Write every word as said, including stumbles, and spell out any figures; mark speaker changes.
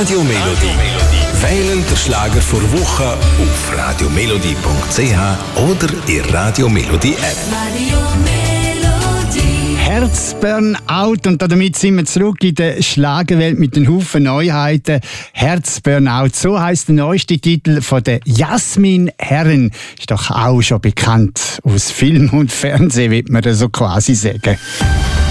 Speaker 1: Radio Melodie. Wählen der Schlager vor Woche auf radiomelodie punkt c h oder in Radio Melodie App.
Speaker 2: Herz-Burnout, und damit sind wir zurück in der Schlagerwelt mit den Haufen Neuheiten. Herz-Burnout, so heisst der neueste Titel von der Jasmin Herren. Ist doch auch schon bekannt aus Film und Fernsehen, wird man das so quasi sagen.